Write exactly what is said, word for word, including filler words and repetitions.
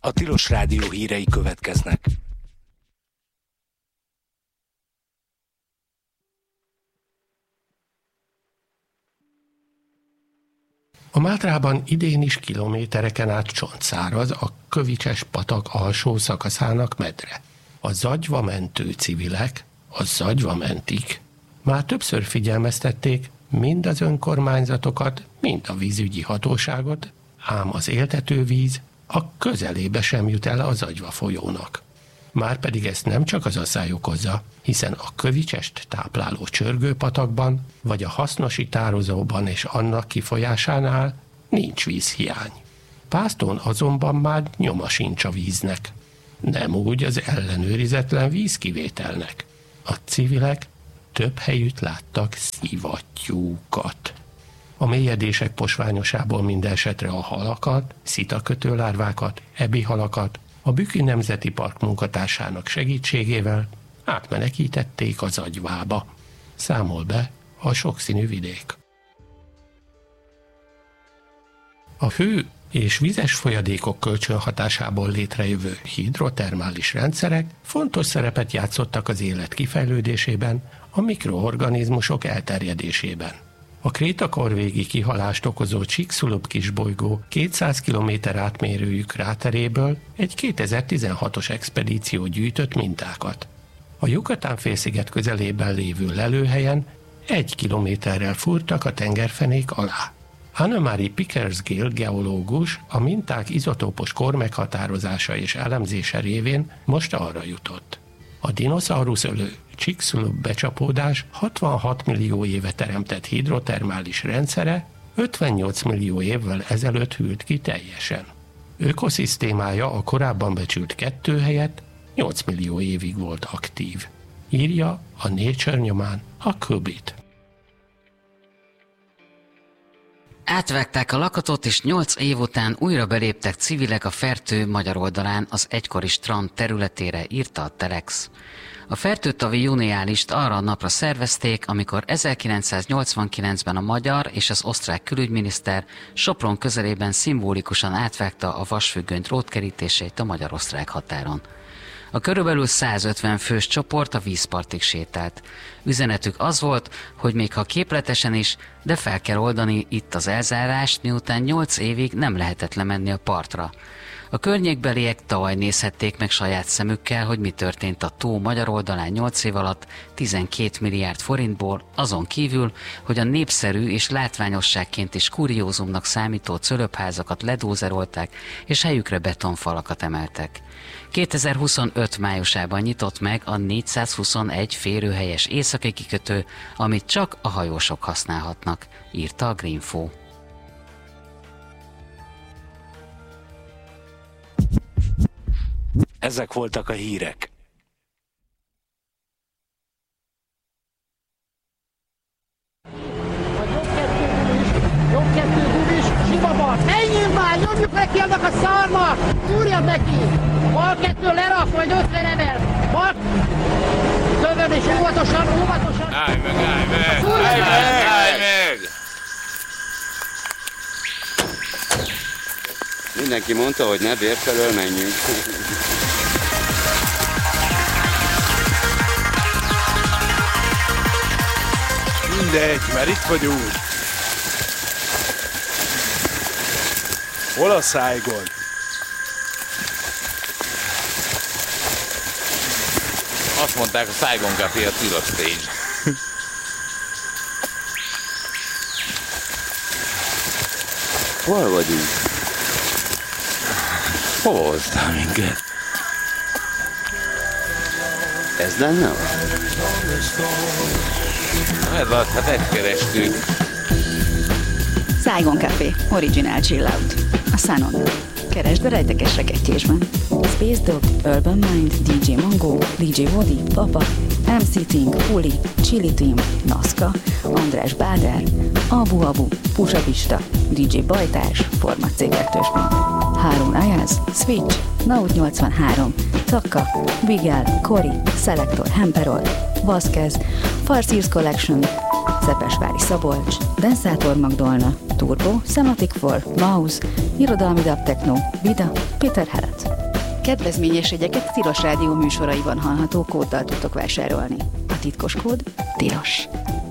A Tilos Rádió hírei következnek. A Mátrában idén is kilométereken át csontszáraz a Kövicses patak alsó szakaszának medre. A zagyva mentő civilek, a zagyva mentik már többször figyelmeztették mind az önkormányzatokat, mind a vízügyi hatóságot, ám az éltetővíz a közelébe sem jut el a Zagyva folyónak. Márpedig ezt nem csak az asszály okozza, hiszen a Kövicsest tápláló csörgőpatakban, vagy a hasznosi tározóban és annak kifolyásánál nincs vízhiány. Pásztón azonban már nyoma sincs a víznek. Nem úgy az ellenőrizetlen vízkivételnek. A civilek több helyütt láttak szivattyúkat. A mélyedések posványosából mindenesetre a halakat, szitakötőlárvákat, ebihalakat a Bükki Nemzeti Park munkatársának segítségével átmenekítették az Zagyvába. Számol be a sokszínű vidék. A hő és vizes folyadékok kölcsönhatásából létrejövő hidrotermális rendszerek fontos szerepet játszottak az élet kifejlődésében, a mikroorganizmusok elterjedésében. A krétakorvégi kihalást okozó Chicxulub kisbolygó kétszáz kilométer átmérőjű kráteréből egy kétezer-tizenhatos expedíció gyűjtött mintákat. A Yucatán-félsziget közelében lévő lelőhelyen egy kilométerrel fúrtak a tengerfenék alá. Anne-Marie Pickersgill geológus a minták izotópos kor meghatározása és elemzése révén most arra jutott. A dinoszauruszölő Chicxulub becsapódás hatvanhat millió éve teremtett hidrotermális rendszere ötvennyolc millió évvel ezelőtt hűlt ki teljesen. Ökoszisztémája a korábban becsült kettő helyett nyolc millió évig volt aktív. Írja a Nature nyomán a Kubit. Átvágták a lakatot, és nyolc év után újra beléptek civilek a Fertő magyar oldalán az egykori strand területére, írta a Telex. A fertőtavi juniálist arra a napra szervezték, amikor ezerkilencszáznyolcvankilencben a magyar és az osztrák külügyminiszter Sopron közelében szimbolikusan átvágta a vasfüggöny drótkerítését a magyar-osztrák határon. A körülbelül százötven fős csoport a vízpartig sétált. Üzenetük az volt, hogy még ha képletesen is, de fel kell oldani itt az elzárást, miután nyolc évig nem lehetett lemenni a partra. A környékbeliek tavaly nézhették meg saját szemükkel, hogy mi történt a tó magyar oldalán nyolc év alatt tizenkét milliárd forintból, azon kívül, hogy a népszerű és látványosságként is kuriózumnak számító cölöpházakat ledózerolták és helyükre betonfalakat emeltek. kétezer-huszonöt májusában nyitott meg a négyszázhuszonegy férőhelyes északi kikötő, amit csak a hajósok használhatnak, írta a Greenfo. Ezek voltak a hírek. Jobb kettő gumis, sima bal. Menjünk már, nyomjuk neki annak a szarmat! Túrjad neki! Bal kettő lerak, majd ötven emel. Bal... Tövön és óvatosan, óvatosan! Állj meg, állj meg! Állj meg, állj meg! Mindenki mondta, hogy ne bér felől menjünk. Mindegy, mert itt vagyunk. Hol a Saigon? Azt mondták, a Saigon Café a tilos stage. Hol vagyunk? Hova hoztál minket? Ez lenne? Ez az, hát ezt kerestük. Saigon Café, Original Chill Out. A Sunon. Keresd a rejtekes rekettjésben. Space Dog, Urban Mind, dé dzsé Mango, dé dzsé Wodi, Papa, em cé Ting, Puli, Chili Team, Nazca, András Báder, Abu Abu, Pusa Pista, dé dzsé Bajtás, Forma cé kettősben. Harun Ayaz, Switch, Naut nyolcvanhárom, Taka, Bigel, Kori, Selector, Hemperol, Vazquez, Farseers Collection, Szepesvári Szabolcs, Densátor Magdolna, Turbo, Semantic for, Mouse, Irodalmi Dub Techno, Vida, Peter Heret. Kedvezményes jegyeket Tilos Rádió műsoraiban hallható kóddal tudtok vásárolni. A titkos kód tilos.